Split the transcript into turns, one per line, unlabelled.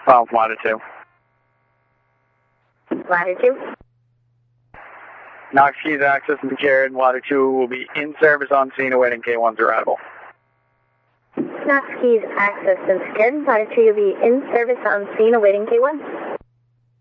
Latitude.
Latitude?
Knox Keys access and Jared, Latitude will be in service on scene awaiting K1's arrival.
Knox Keys access and Jared, Latitude will be in service on scene awaiting K1.